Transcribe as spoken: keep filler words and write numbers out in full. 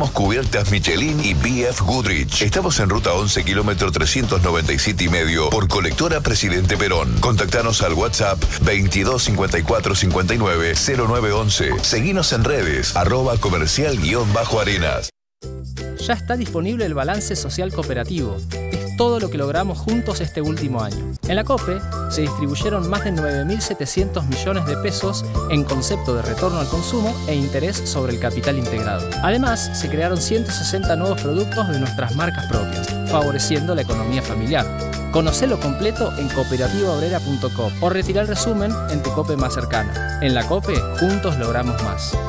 Somos Cubiertas Michelin y B F Goodrich. Estamos en ruta once, kilómetro trescientos noventa y siete y medio por Colectora Presidente Perón. Contactanos al WhatsApp veintidós cincuenta y cuatro cincuenta y nueve cero nueve once. Seguinos en redes, arroba comercial guión bajo arenas. Ya está disponible el balance social cooperativo. Es todo lo que logramos juntos este último año. En la COPE se distribuyeron más de nueve mil setecientos millones de pesos en concepto de retorno al consumo e interés sobre el capital integrado. Además, se crearon ciento sesenta nuevos productos de nuestras marcas propias, favoreciendo la economía familiar. Conocelo completo en cooperativa obrera punto com o retira el resumen en tu COPE más cercana. En la COPE, juntos logramos más.